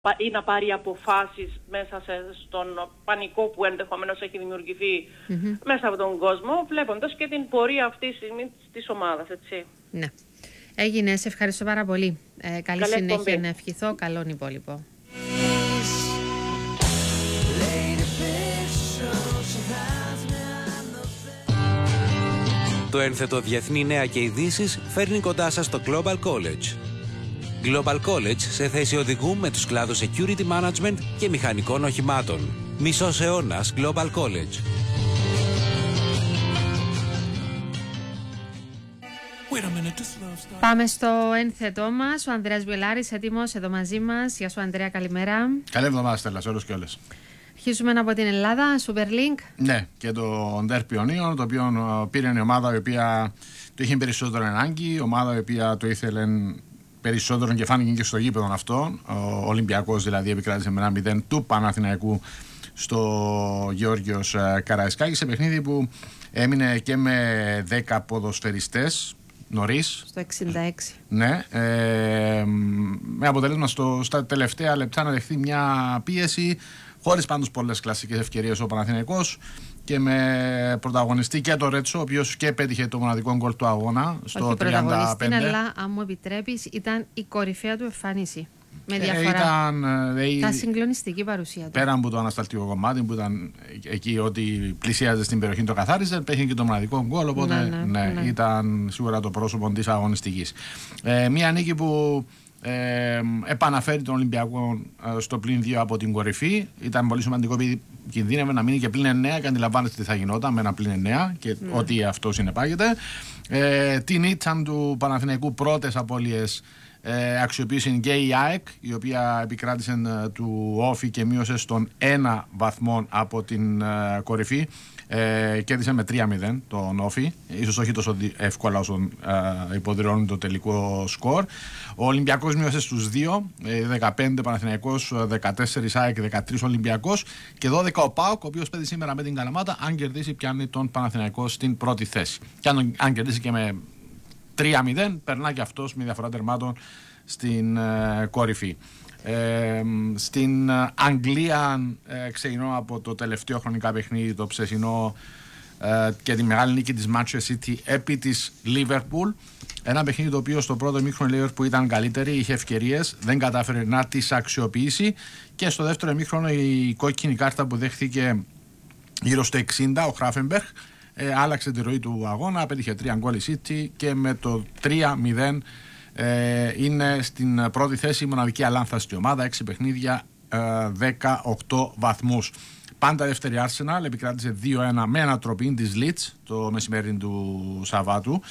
ή να πάρει αποφάσεις μέσα στον πανικό που ενδεχομένως έχει δημιουργηθεί μέσα από τον κόσμο, βλέποντας και την πορεία αυτή τη στιγμή της ομάδας, έτσι. Ναι. Έγινε, σε ευχαριστώ πάρα πολύ. Καλή συνέχεια να ευχηθώ, καλόν υπόλοιπο. Το ένθετο Διεθνή Νέα και Ειδήσεις φέρνει κοντά σας το Global College. Global College σε θέση οδηγού με τους κλάδους Security Management και μηχανικών οχημάτων. Μισός αιώνας Global College. Πάμε στο ένθετό μας. Ο Ανδρέας Βιολάρης έτοιμος εδώ μαζί μας. Γεια σου Ανδρέα, καλημέρα. Καλή εβδομάδα Στέλλα σε όλους και όλες. Αρχίζουμε από την Ελλάδα, Super League. Ναι, και το Ντέρμπι Ιωνίων, το οποίο πήρε η ομάδα η οποία το είχε περισσότερο ανάγκη, η ομάδα η οποία το ήθελε περισσότερο και φάνηκε και στο γήπεδο αυτό. Ο Ολυμπιακός δηλαδή επικράτησε με 1-0 του Παναθηναϊκού στο Γεώργιος Καραϊσκάκη, σε παιχνίδι που έμεινε και με 10 ποδοσφαιριστές νωρίς. Στο 66. Ναι, με αποτέλεσμα στα τελευταία λεπτά να δεχθεί μια πίεση, χωρίς πάντως πολλές κλασικές ευκαιρίες ο Παναθηναϊκός και με πρωταγωνιστή και το Ρέτσο, ο οποίος και πέτυχε το μοναδικό γκολ του αγώνα στο 35. Πρωταγωνιστή, αλλά αν μου επιτρέπεις, ήταν η κορυφαία του εμφάνιση. Με διαφορά. Ήταν συγκλονιστική παρουσία του. Πέρα από το ανασταλτικό κομμάτι που ήταν εκεί ότι πλησίαζε στην περιοχή το καθάριζε, πέτυχε και το μοναδικό γκολ. Οπότε ναι, ήταν σίγουρα το πρόσωπο της αγωνιστικής. Μια νίκη που επαναφέρει τον Ολυμπιακό στο πλην 2 από την κορυφή. Ήταν πολύ σημαντικό επειδή κινδύνευε να μείνει και πλην 9 και αντιλαμβάνεστε τι θα γινόταν με ένα πλην 9 και ό,τι αυτό συνεπάγεται. Την ήτταν του Παναθηναϊκού πρώτες απώλειες αξιοποίησε και η ΑΕΚ, η οποία επικράτησε του Όφη και μείωσε στον 1 βαθμό από την κορυφή. Κέρδισε με 3-0 τον Όφη, ίσως όχι τόσο εύκολα όσο υποδηλώνει το τελικό σκορ. Ο Ολυμπιακός μείωσε στους 2, 15 Παναθηναϊκός, 14 ΑΕΚ, 13 Ολυμπιακός και 12 ο ΠΑΟΚ, ο οποίος παίζει σήμερα με την Καλαμάτα. Αν κερδίσει πιάνει τον Παναθηναϊκό στην πρώτη θέση. Και αν κερδίσει και με 3-0 περνά και αυτός με διαφορά τερμάτων στην κορυφή. Στην Αγγλία ξεκινώ από το τελευταίο χρονικά παιχνίδι, το ψεσινό, και τη μεγάλη νίκη της Manchester City επί της Liverpool. Ένα παιχνίδι το οποίο στο πρώτο ημίχρονο η Liverpool ήταν καλύτερη, είχε ευκαιρίες, δεν κατάφερε να τις αξιοποιήσει και στο δεύτερο ημίχρονο η κόκκινη κάρτα που δέχθηκε γύρω στο 60 ο Χράφενμπεργκ άλλαξε τη ροή του αγώνα, πέτυχε 3 γκολ η City και με το 3-0 είναι στην πρώτη θέση, η μοναδική αλάνθαστη ομάδα, 6 παιχνίδια, 18 βαθμούς. Πάντα δεύτερη Arsenal, επικράτησε 2-1 με ανατροπή της Leeds το μεσημέρι του Σαββάτου,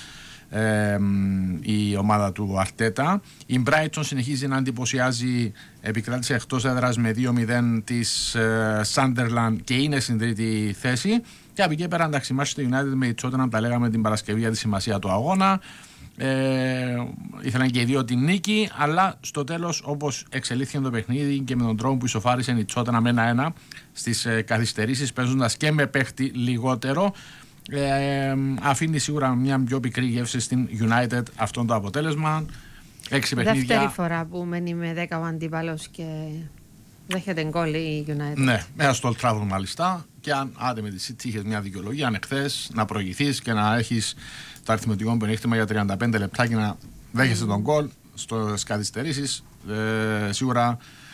η ομάδα του Αρτέτα. Η Brighton συνεχίζει να εντυπωσιάζει, επικράτησε εκτός έδρας με 2-0 της Sunderland και είναι στην τρίτη θέση. Και από εκεί πέρα εντάξει, Manchester United με η Tottenham τα λέγαμε την Παρασκευή για τη σημασία του αγώνα. Ήθελαν και οι δύο την νίκη, αλλά στο τέλος, όπως εξελίχθηκε το παιχνίδι και με τον τρόπο που ισοφάρισε η Tottenham με 1-1 στις καθυστερήσεις, παίζοντας και με παίχτη λιγότερο, αφήνει σίγουρα μια πιο πικρή γεύση στην United αυτό το αποτέλεσμα. 6 παιχνίδια. Δεύτερη φορά που μένει με 10 ο αντίπαλος και δέχεται γκολ η United. Ναι, μέσα στο Old Trafford μάλιστα. Και αν άντε με τη City είχες μια δικαιολογία, αν εχθές να προηγηθείς και να έχεις το αριθμητικό πλεονέκτημα για 35 λεπτά και να δέχεσαι τον γκολ στις καθυστερήσεις, σίγουρα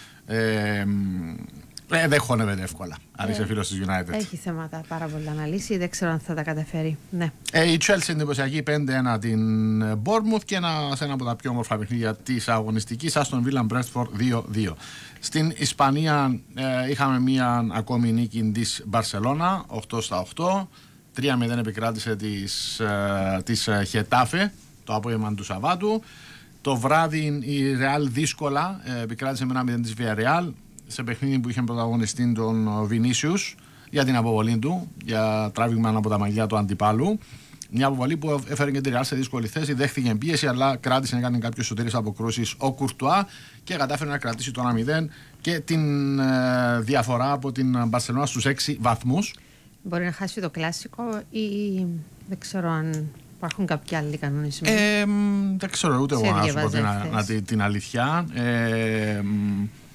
δεν χώνευεται εύκολα αν είσαι φίλος της United. Έχει θέματα πάρα πολλά να λύσει, δεν ξέρω αν θα τα καταφέρει. Ναι. Η Chelsea εντυπωσιακή 5-1 την Bournemouth και σε ένα από τα πιο όμορφα παιχνίδια της αγωνιστικής, Aston Villa Brentford 2-2. Στην Ισπανία είχαμε μία ακόμη νίκη της Μπαρσελόνα, 8-8. 3-0 επικράτησε της Χετάφε το απόγευμα του Σαββάτου. Το βράδυ η Ρεάλ δύσκολα επικράτησε με 1-0 της Villarreal σε παιχνίδι που είχε πρωταγωνιστεί τον Βινίσιους για την αποβολή του, για τράβηγμα από τα μαλλιά του αντιπάλου. Μια αποβολή που έφερε και τη Ρεάλ σε δύσκολη θέση, δέχτηκε πίεση, αλλά κράτησε να κάνει κάποιες σωτήρες αποκρούσεις ο Κουρτουά και κατάφερε να κρατήσει το 1-0 και την διαφορά από την Μπαρσελόνα στους 6 βαθμούς. Μπορεί να χάσει το κλάσικο ή δεν ξέρω αν υπάρχουν κάποιοι άλλοι κανονισμοί. Δεν ξέρω ούτε εγώ να σου πω την αλήθεια.